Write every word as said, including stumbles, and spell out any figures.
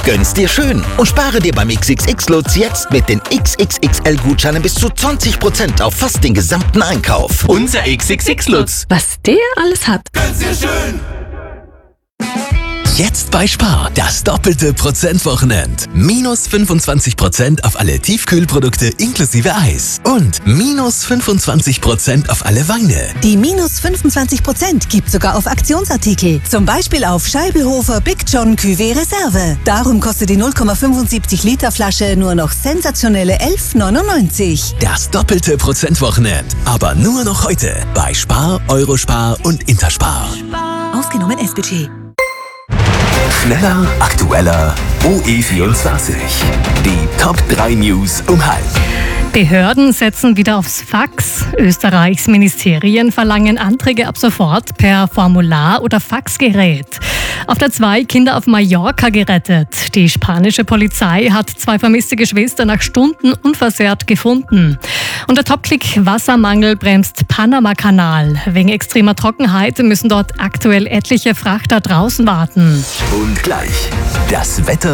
Gönn's dir schön und spare dir beim X X X-Lutz jetzt mit den X X X L-Gutscheinen bis zu zwanzig Prozent auf fast den gesamten Einkauf. Unser X X X-Lutz. Was der alles hat. Gönn's dir schön. Jetzt bei Spar, das doppelte Prozentwochenend. Minus fünfundzwanzig Prozent auf alle Tiefkühlprodukte inklusive Eis. Und minus fünfundzwanzig Prozent auf alle Weine. Die minus fünfundzwanzig Prozent gibt sogar auf Aktionsartikel. Zum Beispiel auf Scheibelhofer Big John Cuvée Reserve. Darum kostet die null Komma fünfundsiebzig Liter Flasche nur noch sensationelle elf neunundneunzig. Das doppelte Prozentwochenend. Aber nur noch heute bei Spar, Eurospar und Interspar. Ausgenommen S-Budget. Schneller, aktueller, O E vierundzwanzig. Die Top drei News um halb. Behörden setzen wieder aufs Fax. Österreichs Ministerien verlangen Anträge ab sofort per Formular oder Faxgerät. Auf der zwei Kinder auf Mallorca gerettet. Die spanische Polizei hat zwei vermisste Geschwister nach Stunden unversehrt gefunden. Und der Top-Click Wassermangel bremst Panama-Kanal. Wegen extremer Trockenheit müssen dort aktuell etliche Frachter draußen warten. Und gleich das Wetter.